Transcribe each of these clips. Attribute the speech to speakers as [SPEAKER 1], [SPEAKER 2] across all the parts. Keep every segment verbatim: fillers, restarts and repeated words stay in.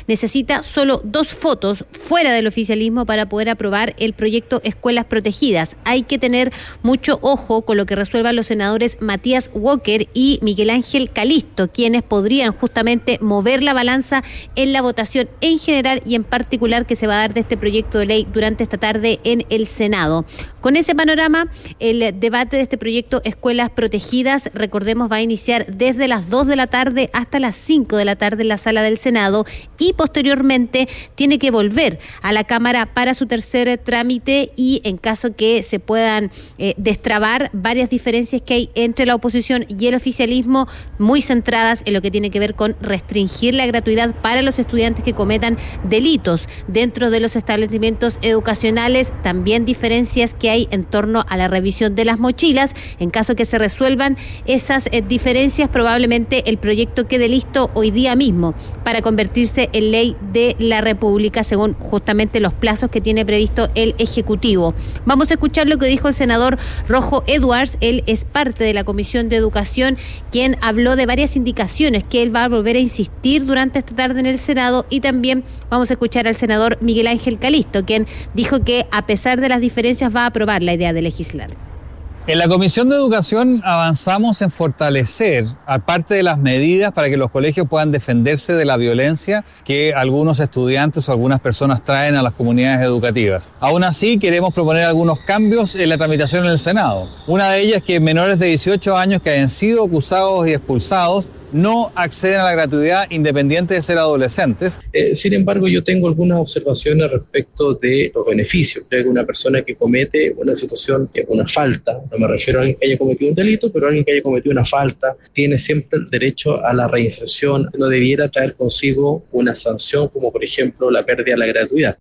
[SPEAKER 1] necesita solo dos votos fuera del oficialismo para poder aprobar el proyecto Escuelas Protegidas. Hay que tener mucho ojo con lo que resuelvan los senadores Matías Walker y Miguel Ángel Calisto, quienes podrían justamente mover la balanza en la votación en general y en particular que se va a dar de este proyecto de ley durante esta tarde en el Senado. Con ese panorama, el debate de este proyecto Escuelas Protegidas, recordemos, va a iniciar desde las dos de la tarde hasta las cinco de la tarde en la sala del Senado y posteriormente tiene que volver a la Cámara para su tercer trámite y en caso que se puedan eh, destrabar varias diferencias que hay entre la oposición y el oficialismo, muy centradas en lo que tiene que ver con restringir la gratuidad para los estudiantes que cometan delitos dentro de los establecimientos educacionales, también diferencias que hay en torno a la revisión de las mochilas. En caso que se resuelvan esas eh, diferencias, probablemente el proyecto quede listo hoy día mismo para convertirse en ley de la República según justamente los plazos que tiene previsto el Ejecutivo. Vamos a escuchar lo que dijo el senador Rojo Edwards. Él es parte de la Comisión de Educación, quien habló de varias indicaciones que él va a volver a insistir durante esta tarde en el Senado, y también vamos a escuchar al senador Miguel Ángel Calisto, quien dijo que a pesar de las diferencias va a aprobar la idea de legislar.
[SPEAKER 2] En la Comisión de Educación avanzamos en fortalecer, aparte de las medidas para que los colegios puedan defenderse de la violencia que algunos estudiantes o algunas personas traen a las comunidades educativas. Aún así, queremos proponer algunos cambios en la tramitación en el Senado. Una de ellas es que menores de dieciocho años que hayan sido acusados y expulsados no acceden a la gratuidad independiente de ser adolescentes.
[SPEAKER 3] Eh, sin embargo, yo tengo algunas observaciones respecto de los beneficios. Creo que una persona que comete una situación, una falta, no me refiero a alguien que haya cometido un delito, pero alguien que haya cometido una falta, tiene siempre el derecho a la reinserción. No debiera traer consigo una sanción como, por ejemplo, la pérdida de la gratuidad.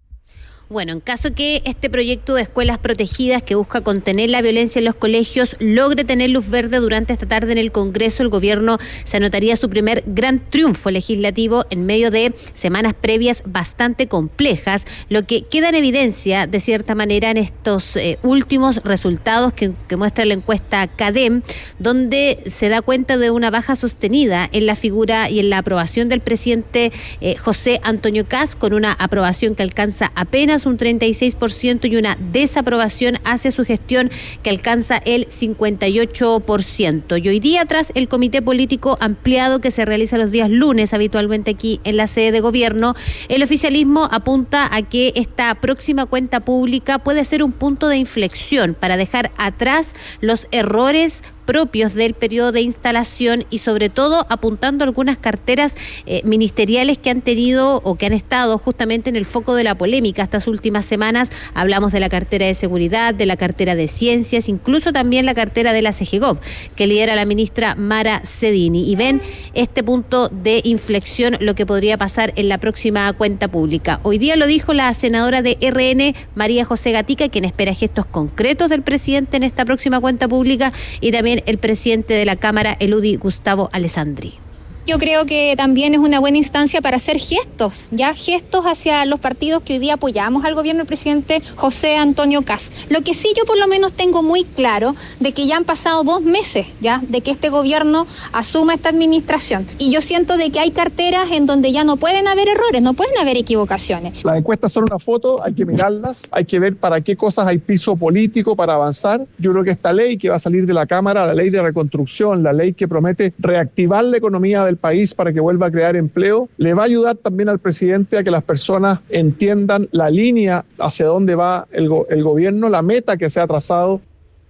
[SPEAKER 1] Bueno, en caso que este proyecto de escuelas protegidas que busca contener la violencia en los colegios logre tener luz verde durante esta tarde en el Congreso, el gobierno se anotaría su primer gran triunfo legislativo en medio de semanas previas bastante complejas, lo que queda en evidencia de cierta manera en estos eh, últimos resultados que, que muestra la encuesta CADEM, donde se da cuenta de una baja sostenida en la figura y en la aprobación del presidente eh, José Antonio Kast, con una aprobación que alcanza apenas un treinta y seis por ciento y una desaprobación hacia su gestión que alcanza el cincuenta y ocho por ciento. Y hoy día, tras el comité político ampliado que se realiza los días lunes habitualmente aquí en la sede de gobierno, el oficialismo apunta a que esta próxima cuenta pública puede ser un punto de inflexión para dejar atrás los errores propios del periodo de instalación y sobre todo apuntando a algunas carteras eh, ministeriales que han tenido o que han estado justamente en el foco de la polémica estas últimas semanas. Hablamos de la cartera de seguridad, de la cartera de ciencias, incluso también la cartera de la CEGEGOV, que lidera la ministra Mara Cedini. Y ven este punto de inflexión, lo que podría pasar en la próxima cuenta pública. Hoy día lo dijo la senadora de R N, María José Gatica, quien espera gestos concretos del presidente en esta próxima cuenta pública, y también el presidente de la Cámara, el U D I, Gustavo Alessandri.
[SPEAKER 4] Yo creo que también es una buena instancia para hacer gestos, ya gestos hacia los partidos que hoy día apoyamos al gobierno del presidente José Antonio Kast. Lo que sí yo por lo menos tengo muy claro de que ya han pasado dos meses ya de que este gobierno asuma esta administración. Y yo siento de que hay carteras en donde ya no pueden haber errores, no pueden haber equivocaciones.
[SPEAKER 5] Las encuestas son una foto, hay que mirarlas, hay que ver para qué cosas hay piso político para avanzar. Yo creo que esta ley que va a salir de la Cámara, la ley de reconstrucción, la ley que promete reactivar la economía del país para que vuelva a crear empleo, le va a ayudar también al presidente a que las personas entiendan la línea hacia dónde va el, go- el gobierno, la meta que se ha trazado.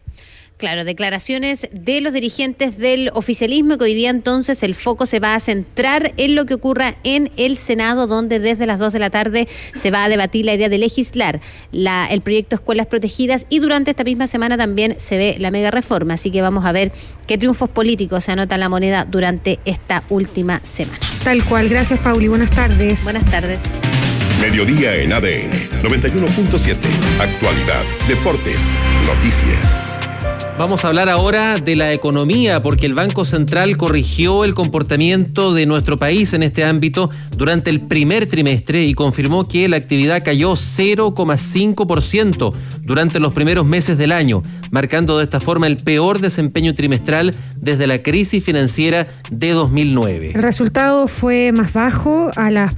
[SPEAKER 1] Claro, declaraciones de los dirigentes del oficialismo, que hoy día entonces el foco se va a centrar en lo que ocurra en el Senado, donde desde las dos de la tarde se va a debatir la idea de legislar la, el proyecto Escuelas Protegidas, y durante esta misma semana también se ve la mega reforma, así que vamos a ver qué triunfos políticos se anotan en la moneda durante esta última semana.
[SPEAKER 6] Tal cual, gracias Pauli, buenas tardes.
[SPEAKER 1] Buenas tardes.
[SPEAKER 7] Mediodía en A D N, noventa y uno punto siete, actualidad, deportes, noticias.
[SPEAKER 8] Vamos a hablar ahora de la economía, porque el Banco Central corrigió el comportamiento de nuestro país en este ámbito durante el primer trimestre y confirmó que la actividad cayó cero coma cinco por ciento durante los primeros meses del año, marcando de esta forma el peor desempeño trimestral desde la crisis financiera de dos mil nueve.
[SPEAKER 6] El resultado fue más bajo a las